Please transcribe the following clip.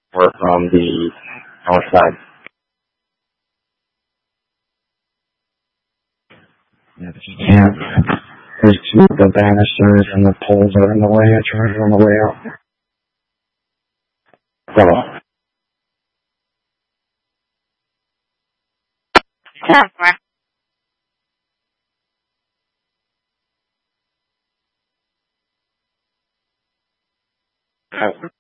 or from the north side. If you can't, there's two of the banisters and the poles are in the way. I tried it on the way out. So,